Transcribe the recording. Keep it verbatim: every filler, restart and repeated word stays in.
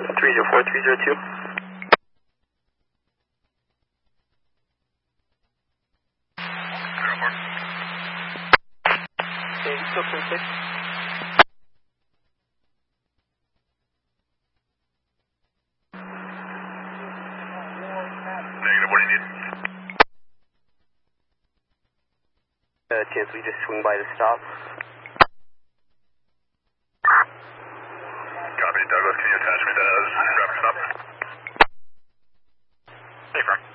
three zero four, three zero two. Okay, still ten six. Negative, what do you need? Uh, chance we just swing by the stop. Copy, Douglas, can you attach me to traffic stop? Hey, Frank.